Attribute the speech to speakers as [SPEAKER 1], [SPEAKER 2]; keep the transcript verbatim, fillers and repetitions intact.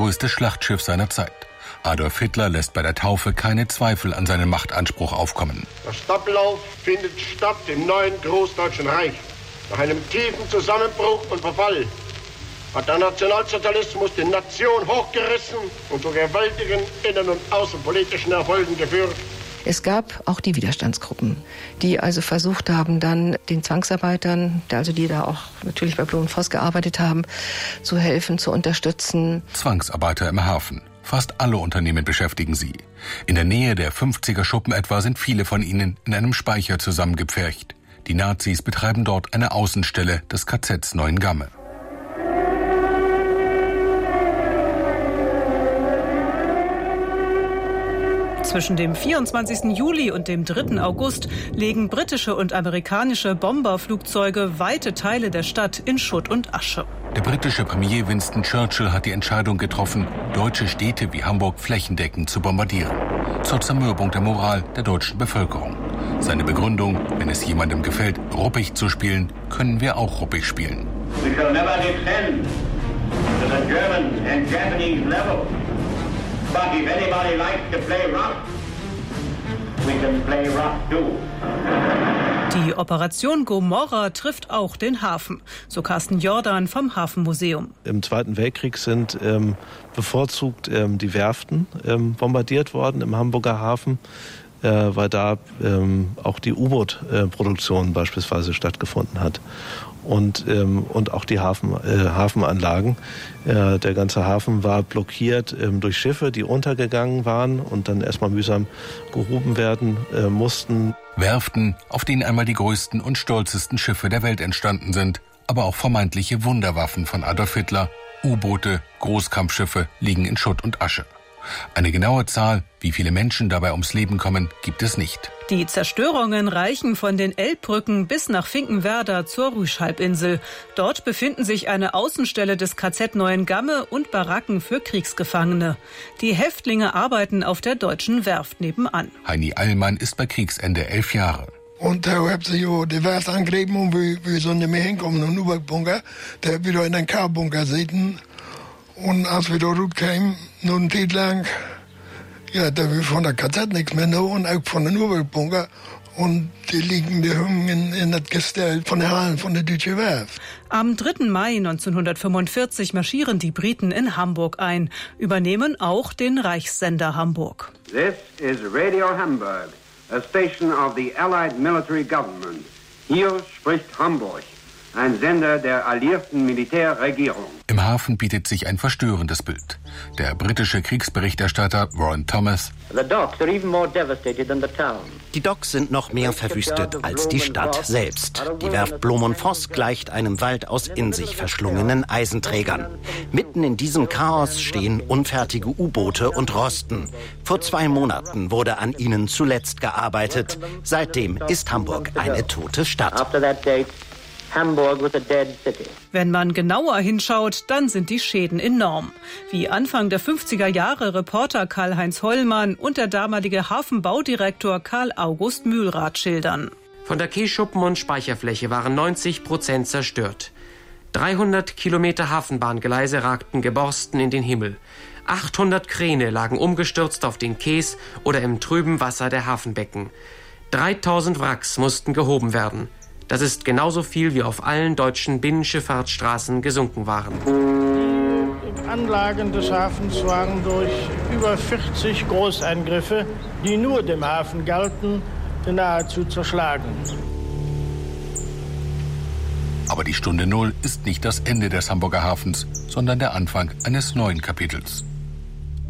[SPEAKER 1] größte Schlachtschiff seiner Zeit. Adolf Hitler lässt bei der Taufe keine Zweifel an seinen Machtanspruch aufkommen.
[SPEAKER 2] Der Stappellauf findet statt im neuen Großdeutschen Reich. Nach einem tiefen Zusammenbruch und Verfall hat der Nationalsozialismus die Nation hochgerissen und zu gewaltigen innen- und außenpolitischen Erfolgen geführt.
[SPEAKER 3] Es gab auch die Widerstandsgruppen, die also versucht haben, dann den Zwangsarbeitern, also die da auch natürlich bei Blum und Voss gearbeitet haben, zu helfen, zu unterstützen.
[SPEAKER 1] Zwangsarbeiter im Hafen. Fast alle Unternehmen beschäftigen sie. In der Nähe der fünfziger Schuppen etwa sind viele von ihnen in einem Speicher zusammengepfercht. Die Nazis betreiben dort eine Außenstelle des K Zs Neuengamme.
[SPEAKER 4] Zwischen dem vierundzwanzigsten Juli und dem dritten August legen britische und amerikanische Bomberflugzeuge weite Teile der Stadt in Schutt und Asche.
[SPEAKER 1] Der britische Premier Winston Churchill hat die Entscheidung getroffen, deutsche Städte wie Hamburg flächendeckend zu bombardieren. Zur Zermürbung der Moral der deutschen Bevölkerung. Seine Begründung: wenn es jemandem gefällt, ruppig zu spielen, können wir auch ruppig spielen.
[SPEAKER 5] We shall never descend to the German and Japanese level. But if anybody likes to play rough, we can play rough too.
[SPEAKER 4] Die Operation Gomorra trifft auch den Hafen, so Carsten Jordan vom Hafenmuseum.
[SPEAKER 6] Im Zweiten Weltkrieg sind ähm, bevorzugt ähm, die Werften ähm, bombardiert worden im Hamburger Hafen, äh, weil da ähm, auch die U-Boot-Produktion beispielsweise stattgefunden hat. Und, ähm, und auch die Hafen, äh, Hafenanlagen. Äh, der ganze Hafen war blockiert ähm, durch Schiffe, die untergegangen waren und dann erstmal mühsam gehoben werden äh, mussten.
[SPEAKER 1] Werften, auf denen einmal die größten und stolzesten Schiffe der Welt entstanden sind, aber auch vermeintliche Wunderwaffen von Adolf Hitler. U-Boote, Großkampfschiffe liegen in Schutt und Asche. Eine genaue Zahl, wie viele Menschen dabei ums Leben kommen, gibt es nicht.
[SPEAKER 4] Die Zerstörungen reichen von den Elbbrücken bis nach Finkenwerder zur Rüschhalbinsel. Dort befinden sich eine Außenstelle des K Z Neuengamme und Baracken für Kriegsgefangene. Die Häftlinge arbeiten auf der deutschen Werft nebenan.
[SPEAKER 1] Heini Eilmann ist bei Kriegsende elf Jahre.
[SPEAKER 7] Und da hat sich ja die Werft angegriffen und wir, wir sollen nicht mehr hinkommen in den U-Boot-Bunker. Da haben wir da in den K-Bunker sitzen. Und als wir da rauskamen, nur eine Zeit lang, ja, da wir von der K Z nichts mehr noch und auch von den U-Boot-Bunker. Und die liegen die Hüngen in das Gestell von der Hallen von der Deutschen Werft.
[SPEAKER 4] Am dritten Mai neunzehnhundertfünfundvierzig marschieren die Briten in Hamburg ein, übernehmen auch den Reichssender Hamburg.
[SPEAKER 8] This is Radio Hamburg, a station of the Allied Military Government. Hier spricht Hamburg, ein Sender der alliierten Militärregierung.
[SPEAKER 1] Im Hafen bietet sich ein verstörendes Bild. Der britische Kriegsberichterstatter Warren Thomas.
[SPEAKER 9] The docks are even more devastated than the town.
[SPEAKER 10] Die Docks sind noch mehr verwüstet als die Stadt selbst. Die Werft Blum und Voss gleicht einem Wald aus in sich verschlungenen Eisenträgern. Mitten in diesem Chaos stehen unfertige U-Boote und rosten. Vor zwei Monaten wurde an ihnen zuletzt gearbeitet. Seitdem ist Hamburg eine tote Stadt.
[SPEAKER 9] Hamburg was a dead city.
[SPEAKER 4] Wenn man genauer hinschaut, dann sind die Schäden enorm. Wie Anfang der fünfziger Jahre Reporter Karl-Heinz Hollmann und der damalige Hafenbaudirektor Karl August Mühlrath schildern.
[SPEAKER 11] Von der Kiesschuppen- und Speicherfläche waren neunzig Prozent zerstört. dreihundert Kilometer Hafenbahngleise ragten geborsten in den Himmel. achthundert Kräne lagen umgestürzt auf den Kies oder im trüben Wasser der Hafenbecken. dreitausend Wracks mussten gehoben werden. Das ist genauso viel, wie auf allen deutschen Binnenschifffahrtsstraßen gesunken waren.
[SPEAKER 12] Die Anlagen des Hafens waren durch über vierzig Großeingriffe, die nur dem Hafen galten, nahezu zerschlagen.
[SPEAKER 1] Aber die Stunde Null ist nicht das Ende des Hamburger Hafens, sondern der Anfang eines neuen Kapitels.